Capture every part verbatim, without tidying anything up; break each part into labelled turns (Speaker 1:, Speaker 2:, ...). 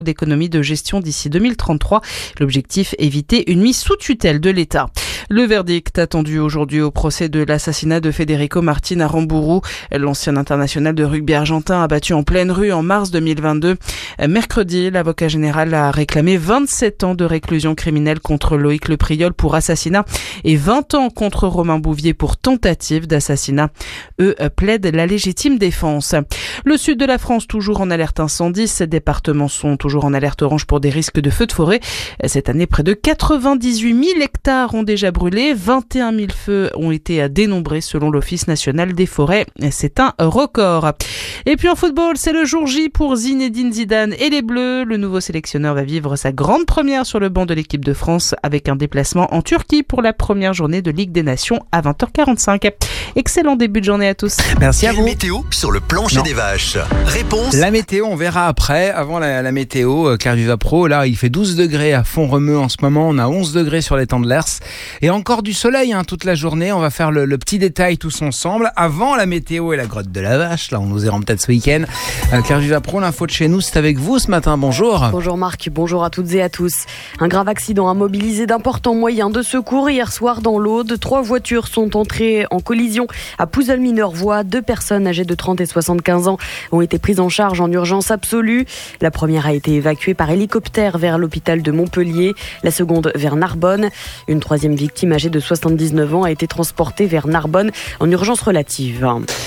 Speaker 1: d'économie de gestion d'ici deux mille trente-trois. L'objectif, éviter une mise sous tutelle de l'État. Le verdict attendu aujourd'hui au procès de l'assassinat de Federico Martin à Rambourou. L'ancien international de rugby argentin abattu en pleine rue en mars deux mille vingt-deux. Mercredi, l'avocat général a réclamé vingt-sept ans de réclusion criminelle contre Loïc Le Priol pour assassinat et vingt ans contre Romain Bouvier pour tentative d'assassinat. Eux plaident la légitime défense. Le sud de la France toujours en alerte incendie. Ces départements sont toujours en alerte orange pour des risques de feux de forêt. Cette année, près de quatre-vingt-dix-huit mille hectares ont déjà brûlé. vingt et un mille feux ont été dénombrés selon l'Office national des forêts. C'est un record. Et puis en football, c'est le jour J pour Zinedine Zidane et les Bleus. Le nouveau sélectionneur va vivre sa grande première sur le banc de l'équipe de France avec un déplacement en Turquie pour la première journée de Ligue des Nations à vingt heures quarante-cinq. Excellent début de journée à tous.
Speaker 2: Merci à vous.
Speaker 3: Météo sur le plancher
Speaker 2: Non.
Speaker 3: des vaches. Réponse.
Speaker 2: La météo, on verra après. Avant la, la météo, Claire Duvapro, là, il fait douze degrés à Font-Romeu en ce moment. On a onze degrés sur l'étang de l'Hers. Et encore du soleil hein, toute la journée. On va faire le, le petit détail tous ensemble. Avant la météo et la grotte de la vache, là, on nous ira peut-être ce week-end. Euh, Claire Duvapro, l'info de chez nous, c'est avec vous ce matin. Bonjour.
Speaker 4: Bonjour Marc, bonjour à toutes et à tous. Un grave accident a mobilisé d'importants moyens de secours hier soir dans l'Aude. Trois voitures sont entrées en collision à Pouzeul-Minervois. Deux personnes âgées de trente et soixante-quinze ans ont été prises en charge en urgence absolue. La première a été évacuée par hélicoptère vers l'hôpital de Montpellier, la seconde vers Narbonne. Une troisième victime âgée de soixante-dix-neuf ans a été transportée vers Narbonne en urgence relative.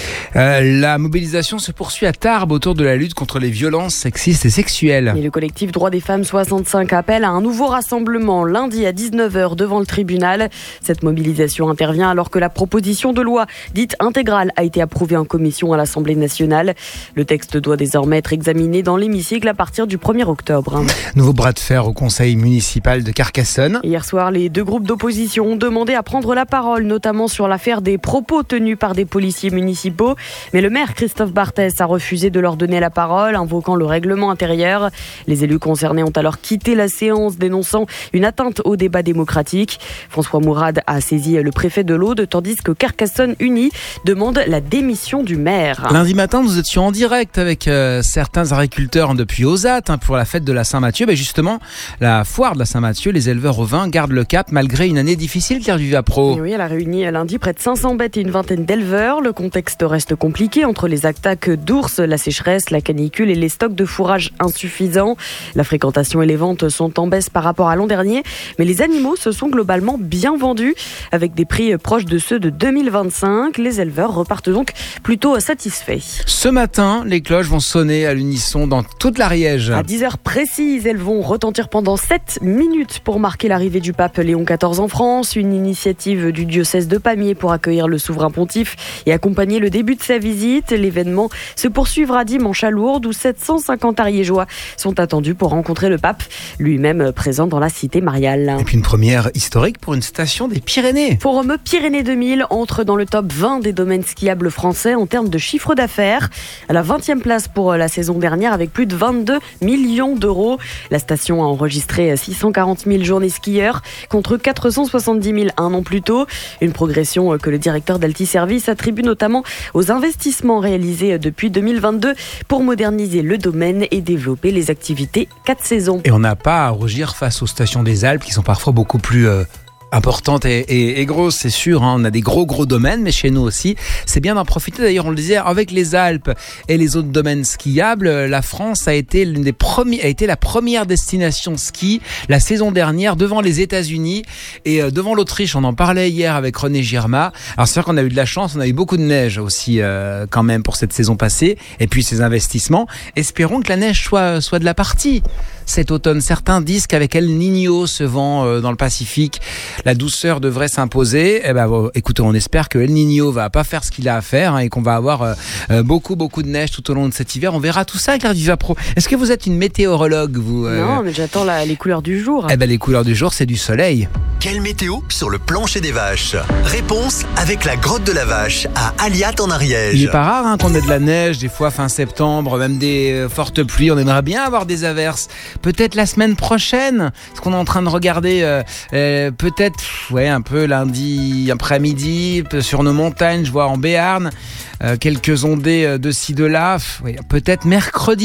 Speaker 2: Euh, la mobilisation se poursuit à Tarbes autour de la lutte contre les violences sexistes et sexuelles.
Speaker 4: Et le collectif Droits des femmes soixante-cinq appelle à un nouveau rassemblement lundi à dix-neuf heures devant le tribunal. Cette mobilisation intervient alors que la proposition de loi dite intégrale a été approuvée en commission à l'Assemblée nationale. Le texte doit désormais être examiné dans l'hémicycle à partir du premier octobre.
Speaker 2: Nouveau bras de fer au conseil municipal de Carcassonne.
Speaker 4: Hier soir, les deux groupes d'opposition ont demandé à prendre la parole, notamment sur l'affaire des propos tenus par des policiers municipaux. Mais le maire Christophe Barthès a refusé de leur donner la parole, invoquant le règlement intérieur. Les élus concernés ont alors quitté la séance, dénonçant une atteinte au débat démocratique. François Mourad a saisi le préfet de l'Aude, tandis que Carcassonne Unie demande la démission du maire.
Speaker 2: Lundi matin, nous étions en direct avec euh, certains agriculteurs depuis Ozat hein, pour la fête de la Saint-Mathieu. Ben justement, la foire de la Saint-Mathieu, les éleveurs ovins gardent le cap malgré une année difficile, Claire Duvapro.
Speaker 4: Et oui, elle a réuni lundi près de cinq cents bêtes et une vingtaine d'éleveurs. Le contexte reste compliqué entre les attaques d'ours, la sécheresse, la canicule et les stocks de fourrage insuffisants. La fréquentation et les ventes sont en baisse par rapport à l'an dernier, mais les animaux se sont globalement bien vendus. Avec des prix proches de ceux de deux mille vingt-cinq, les éleveurs repartent donc plutôt satisfaits.
Speaker 2: Ce matin, les cloches vont sonner à l'unisson dans toute l'Ariège.
Speaker 4: À dix heures précises, elles vont retentir pendant sept minutes pour marquer l'arrivée du pape Léon quatorze en France. Une initiative du diocèse de Pamiers pour accueillir le souverain pontife et accompagner le début de sa visite. L'événement se poursuivra dimanche à Lourdes où sept cent cinquante ariégeois sont attendus pour rencontrer le pape, lui-même présent dans la cité mariale.
Speaker 2: Et puis une première historique pour une station des Pyrénées.
Speaker 4: Forum Pyrénées deux mille entre dans le top vingt des domaines skiables français en termes de chiffre d'affaires. À la vingtième place pour la saison dernière avec plus de vingt-deux millions d'euros. La station a enregistré six cent quarante mille journées skieurs contre quatre cent soixante-dix mille un an plus tôt. Une progression que le directeur d'Altiservice attribue notamment aux investissements réalisés depuis deux mille vingt-deux pour moderniser le domaine et développer les activités quatre saisons.
Speaker 2: Et on n'a pas à rougir face aux stations des Alpes qui sont parfois beaucoup plus... Euh importante et, et, et grosse, c'est sûr, hein. On a des gros gros domaines, mais chez nous aussi, c'est bien d'en profiter. D'ailleurs, on le disait, avec les Alpes et les autres domaines skiables, la France a été l'une des premières, a été la première destination ski la saison dernière devant les États-Unis et euh, devant l'Autriche. On en parlait hier avec René Girma. Alors c'est vrai qu'on a eu de la chance, on a eu beaucoup de neige aussi euh, quand même pour cette saison passée. Et puis ces investissements. Espérons que la neige soit soit de la partie cet automne. Certains disent qu'avec El Niño, ce vent euh, dans le Pacifique, la douceur devrait s'imposer. Eh ben, bon, écoutez, on espère que El Niño va pas faire ce qu'il a à faire hein, et qu'on va avoir euh, beaucoup, beaucoup de neige tout au long de cet hiver. On verra tout ça, Claire Duvapro. Est-ce que vous êtes une météorologue, vous euh...
Speaker 4: Non, mais j'attends la, les couleurs du jour.
Speaker 2: Eh ben, les couleurs du jour, c'est du soleil.
Speaker 3: Quelle météo sur le plancher des vaches? Réponse avec la grotte de la vache à Aliat en Ariège.
Speaker 2: Il n'est pas rare hein, qu'on ait de la neige, des fois fin septembre, même des euh, fortes pluies. On aimerait bien avoir des averses. Peut-être la semaine prochaine, ce qu'on est en train de regarder, euh, euh, peut-être ouais, un peu lundi après-midi, sur nos montagnes, je vois en Béarn, euh, quelques ondées de ci, de là. Ouais, peut-être mercredi.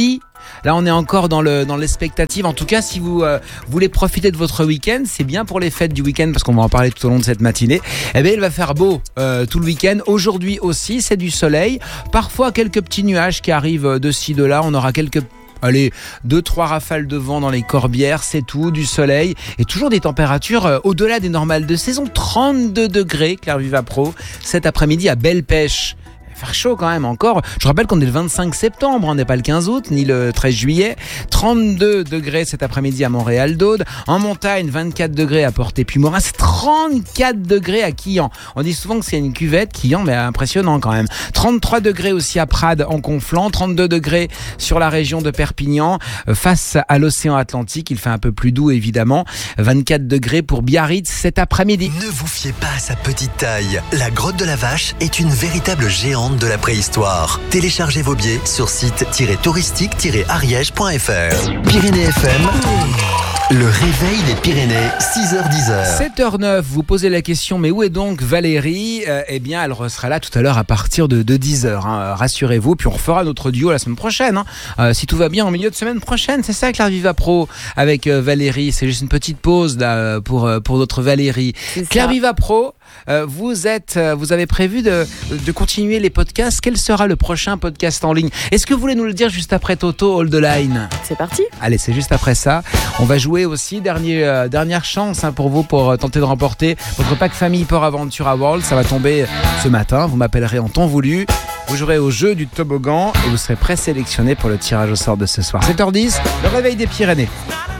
Speaker 2: Là, on est encore dans le dans l'expectative. En tout cas, si vous euh, voulez profiter de votre week-end, c'est bien pour les fêtes du week-end parce qu'on va en parler tout au long de cette matinée. Eh bien, il va faire beau euh, tout le week-end. Aujourd'hui aussi, c'est du soleil. Parfois, quelques petits nuages qui arrivent de ci, de là. On aura quelques Allez, deux, trois rafales de vent dans les Corbières, c'est tout, du soleil et toujours des températures euh, au-delà des normales de saison. trente-deux degrés, Clervy-Vapro Pro, cet après-midi à Belle-Pêche. Il va faire chaud quand même encore. Je rappelle qu'on est le vingt-cinq septembre, on n'est pas le quinze août ni le treize juillet. trente-deux degrés cet après-midi à Montréal-Daude. En montagne, vingt-quatre degrés à Portet-Puy-Morin. trente-quatre degrés à Quillan. On dit souvent que c'est une cuvette, Quillan, mais impressionnant quand même. trente-trois degrés aussi à Prades en Conflans. trente-deux degrés sur la région de Perpignan. Face à l'océan Atlantique, il fait un peu plus doux évidemment. vingt-quatre degrés pour Biarritz cet après-midi.
Speaker 3: Ne vous fiez pas à sa petite taille. La grotte de la Vache est une véritable géante de la préhistoire. Téléchargez vos billets sur site touristique tiret ariège point f r. Pyrénées F M, le réveil des Pyrénées, six heures dix.
Speaker 2: sept heures neuf, vous posez la question, mais où est donc Valérie ? euh, Eh bien, elle sera là tout à l'heure à partir de, de dix heures. Hein, rassurez-vous, puis on refera notre duo la semaine prochaine. Hein, euh, si tout va bien, en milieu de semaine prochaine, c'est ça Clervy-Vapro Pro avec euh, Valérie. C'est juste une petite pause là, pour, pour notre Valérie. Clervy-Vapro Pro, euh, vous, êtes, euh, vous avez prévu de, de continuer les podcasts. Quel sera le prochain podcast en ligne ? Est-ce que vous voulez nous le dire juste après Toto, Hold the Line ?
Speaker 4: C'est parti.
Speaker 2: Allez, c'est juste après ça. On va jouer aussi, dernier, euh, dernière chance hein, pour vous pour euh, tenter de remporter votre pack famille Port Aventure à World. Ça va tomber ce matin, vous m'appellerez en temps voulu. Vous jouerez au jeu du toboggan et vous serez présélectionné pour le tirage au sort de ce soir. sept heures dix, le réveil des Pyrénées.